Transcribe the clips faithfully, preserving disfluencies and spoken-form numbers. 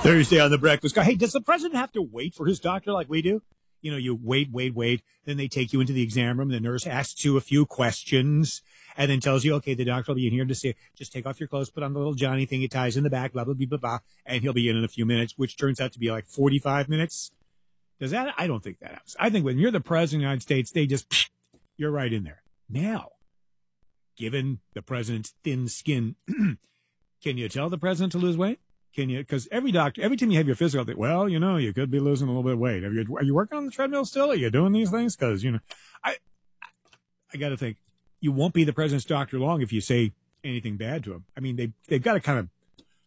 Thursday on the Breakfast Club. Hey, does the president have to wait for his doctor like we do? You know, you wait, wait, wait. Then they take you into the exam room. The nurse asks you a few questions and then tells you, okay, the doctor will be in here to say, just take off your clothes, put on the little Johnny thing it ties in the back, blah, blah, blah, blah, blah, and he'll be in in a few minutes, which turns out to be like forty-five minutes. Does that? I don't think that happens. I think when you're the president of the United States, they just, you're right in there. Now, given the president's thin skin, can you tell the president to lose weight? Can you? Because every doctor, every time you have your physical, they, well, you know, you could be losing a little bit of weight. Are you, are you working on the treadmill still? Are you doing these things? Because, you know, I, I got to think you won't be the president's doctor long if you say anything bad to him. I mean, they, they've got to kind of,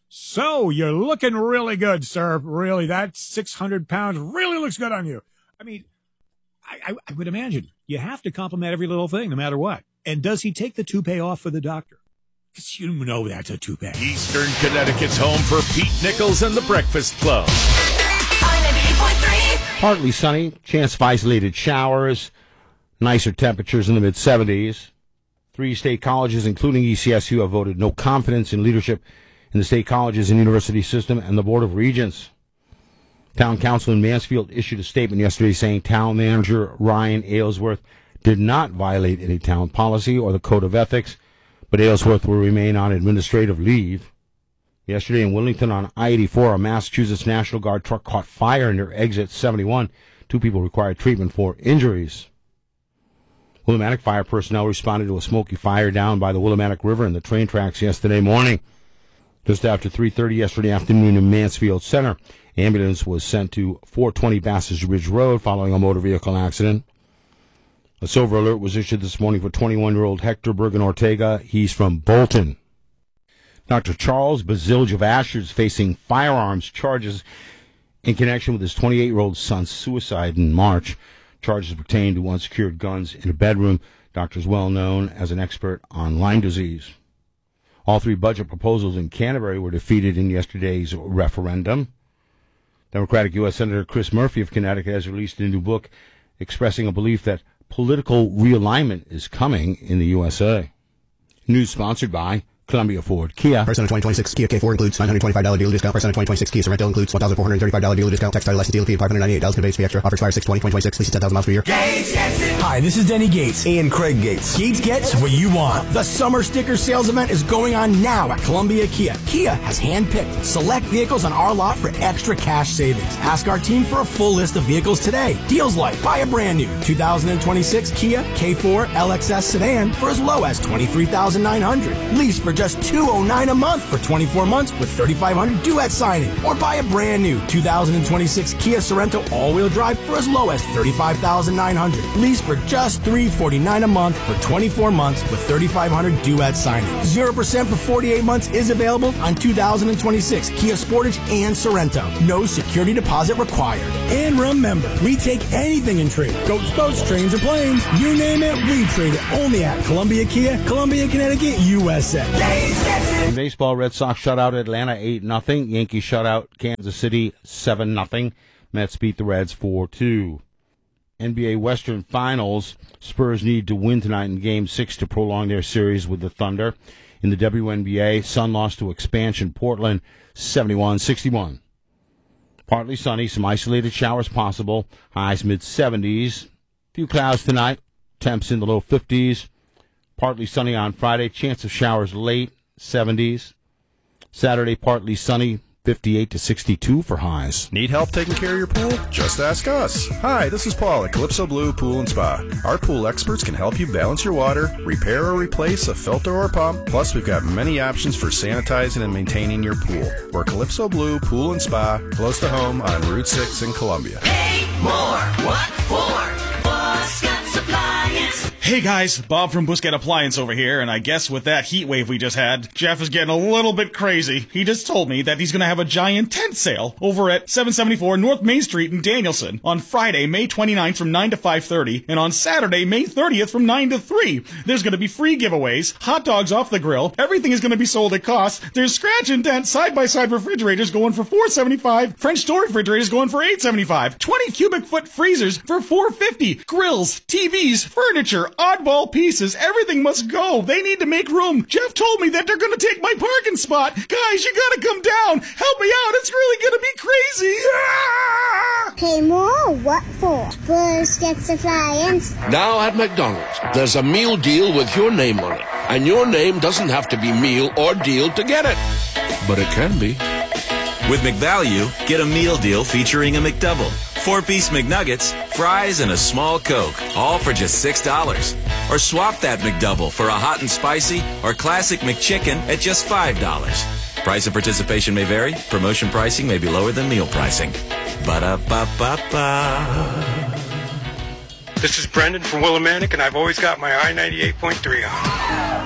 so you're looking really good, sir. Really, that six hundred pounds really looks good on you. I mean, I, I, I would imagine you have to compliment every little thing, no matter what. And does he take the toupee off for the doctor? Because you know that's a toupee. Eastern Connecticut's home for Pete Nichols and the Breakfast Club. ninety-eight point three Partly sunny, chance of isolated showers, nicer temperatures in the mid seventies. Three state colleges, including E C S U, have voted no confidence in leadership in the state colleges and university system and the Board of Regents. Town Council in Mansfield issued a statement yesterday saying town manager Ryan Aylesworth did not violate any town policy or the code of ethics, but Aylesworth will remain on administrative leave. Yesterday in Wilmington on I eighty-four, a Massachusetts National Guard truck caught fire near exit seventy-one. Two people required treatment for injuries. Willimantic fire personnel responded to a smoky fire down by the Willimantic River in the train tracks yesterday morning. Just after three thirty yesterday afternoon in Mansfield Center, ambulance was sent to four twenty Bass's Ridge Road following a motor vehicle accident. A silver alert was issued this morning for twenty-one-year-old Hector Bergen Ortega. He's from Bolton. Doctor Charles Bazilge of Asher is facing firearms charges in connection with his twenty-eight-year-old son's suicide in March. Charges pertain to unsecured guns in a bedroom. Doctor is well known as an expert on Lyme disease. All three budget proposals in Canterbury were defeated in yesterday's referendum. Democratic U S Senator Chris Murphy of Connecticut has released a new book expressing a belief that political realignment is coming in the U S A. News sponsored by Columbia Ford Kia. Price on a twenty twenty-six Kia K four includes nine hundred twenty-five dollars dealer discount. Price on a twenty twenty-six Kia Sorento includes one thousand four hundred thirty-five dollars dealer discount. Tax title license dealer fee of five hundred ninety-eight dollars. Conveyance fee extra. Offers expire six twenty twenty twenty-six. Lease ten thousand miles per year. Gates gets it. Hi, this is Denny Gates and Craig Gates. Gates gets what you want. The summer sticker sales event is going on now at Columbia Kia. Kia has handpicked select vehicles on our lot for extra cash savings. Ask our team for a full list of vehicles today. Deals like buy a brand new two thousand twenty-six Kia K four L X S sedan for as low as twenty-three thousand nine hundred dollars. Lease for just two hundred nine dollars a month for twenty-four months with thirty-five hundred dollars due at signing. Or buy a brand new two thousand twenty-six Kia Sorento all-wheel drive for as low as thirty-five thousand nine hundred dollars. Lease for just three hundred forty-nine dollars a month for twenty-four months with thirty-five hundred dollars due at signing. zero percent for forty-eight months is available on two thousand twenty-six Kia Sportage and Sorento. No security deposit required. And remember, we take anything in trade. Goats, boats, trains, or planes. You name it, we trade it. Only at Columbia Kia, Columbia, Connecticut, U S A. Gates gets it. In baseball, Red Sox shut out Atlanta eight nothing. Yankees shut out Kansas City seven nothing. Mets beat the Reds four two. N B A Western Finals, Spurs need to win tonight in Game six to prolong their series with the Thunder. In the W N B A, Sun lost to expansion Portland seventy-one sixty-one. Partly sunny, some isolated showers possible. Highs mid seventies. Few clouds tonight. Temps in the low fifties. Partly sunny on Friday. Chance of showers late. seventies. Saturday, partly sunny. fifty-eight to sixty-two for highs. Need help taking care of your pool? Just ask us. Hi, this is Paul at Calypso Blue Pool and Spa. Our pool experts can help you balance your water, repair or replace a filter or pump. Plus, we've got many options for sanitizing and maintaining your pool. We're Calypso Blue Pool and Spa, close to home on Route six in Columbia. Pay more. What for? Buscott Appliance. Hey guys, Bob from Busquet Appliance over here, and I guess with that heat wave we just had, Jeff is getting a little bit crazy. He just told me that he's going to have a giant tent sale over at seven seventy-four North Main Street in Danielson on Friday, May twenty-ninth from nine to five thirty, and on Saturday, May thirtieth from nine to three. There's going to be free giveaways, hot dogs off the grill, everything is going to be sold at cost. There's scratch and dent side-by-side refrigerators going for four seventy-five, French door refrigerators going for eight seventy-five, twenty cubic foot freezers for four fifty, grills, T Vs, furniture, oddball pieces. Everything must go. They need to make room. Jeff told me that they're going to take my parking spot. Guys, you got to come down. Help me out. It's really going to be crazy. Ah! Pay more? What for? Biscuits and fly-ins. Now at McDonald's, there's a meal deal with your name on it. And your name doesn't have to be meal or deal to get it. But it can be. With McValue, get a meal deal featuring a McDouble, four-piece McNuggets, fries, and a small Coke, all for just six dollars. Or swap that McDouble for a hot and spicy or classic McChicken at just five dollars. Price and participation may vary. Promotion pricing may be lower than meal pricing. Ba-da-ba-ba-ba. This is Brendan from Willimantic, and I've always got my I ninety-eight point three on.